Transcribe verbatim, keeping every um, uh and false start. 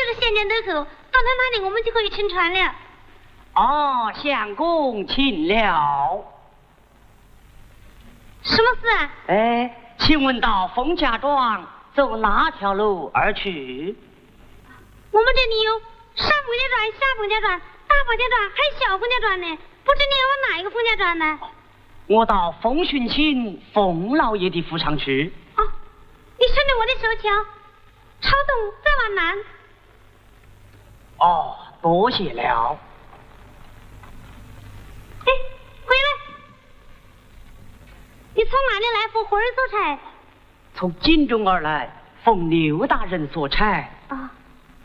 就是县城渡口，到他那里我们就可以乘船了。 哦，相公请了。 什么事啊？ 哎，请问到冯家庄走哪条路而去？ 我们这里有上冯家庄、下冯家庄、大冯家庄，还有小冯家庄呢，不知你要往哪一个冯家庄呢？ 我到冯寻亲冯老爷的府上去。 哦，你顺着我的手桥，朝东再往南。 哦，多谢了。 哎，回来！你从哪里来奉何人所差？ 从京中而来，奉刘大人所差。 啊。